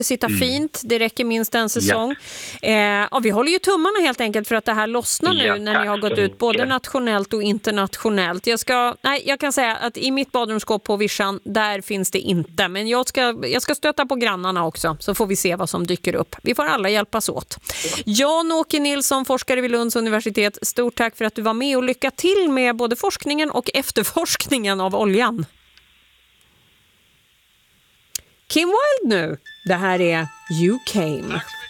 sitta fint, det räcker minst en säsong. Vi håller ju tummarna helt enkelt för att det här lossnar nu när ni har gått ut både nationellt och internationellt. Jag kan säga att i mitt badrumsskåp på Vischan, där finns det inte. Men jag ska stöta på grannarna också, så får vi se vad som dyker upp. Vi får alla hjälpas åt. Jan-Åke Nilsson, forskare vid Lunds universitet, stort tack för att du var med och lycka till med både forskningen och efterforskningen av oljan. Kim Wilde nu. Det här är You Came.